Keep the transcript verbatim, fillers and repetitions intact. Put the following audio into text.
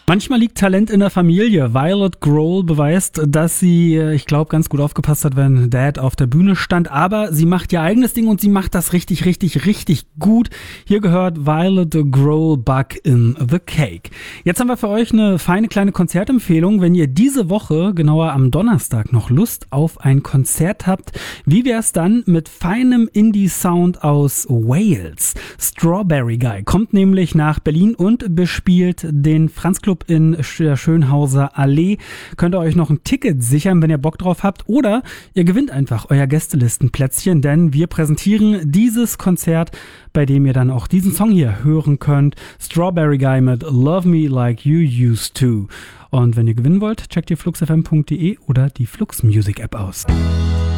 Manchmal liegt Talent in der Familie. Violet Grohl beweist, dass sie, ich glaube, ganz gut aufgepasst hat, wenn Dad auf der Bühne stand. Aber sie macht ihr eigenes Ding und sie macht das richtig, richtig, richtig gut. Hier gehört Violet Grohl Bug in the Cake. Jetzt haben wir für euch eine feine kleine Konzertempfehlung. Wenn ihr diese Woche, genauer am Donnerstag, noch Lust auf ein Konzert habt, wie wär's dann mit feinem Indie-Sound aus Wales? Strawberry Guy kommt nämlich nach Berlin und bespielt den Franz Club in der Schönhauser Allee. Könnt ihr euch noch ein Ticket sichern, wenn ihr Bock drauf habt, oder ihr gewinnt einfach euer Gästelistenplätzchen, denn wir präsentieren dieses Konzert, bei dem ihr dann auch diesen Song hier hören könnt. Strawberry Guy mit Love Me Like You Used To. Und wenn ihr gewinnen wollt, checkt ihr flux f m punkt d e oder die Flux Music App aus.